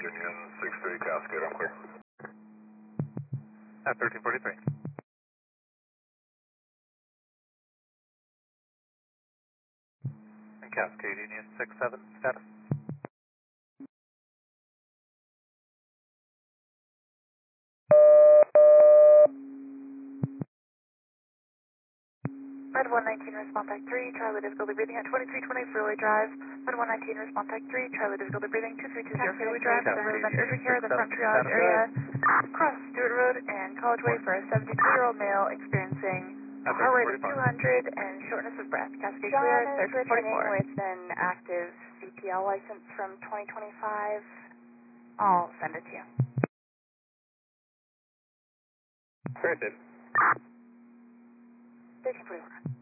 Union 63 Cascade, I'm clear. At 1343. And Cascade Union 67, status. Med 119, respond back 3, Charlie difficulty breathing at 2320 Freeway Drive. Med 119, respond back 3, Charlie difficulty breathing 2320 Freeway Drive. Then movement urgent care, the front triage area. Cross Stewart Road and College Way for a 72-year-old male experiencing a heart rate of 200 and shortness of breath. Cascade clear, John is returning 1344. with an active CPL license from 2025. I'll send it to you. Granted. 1344.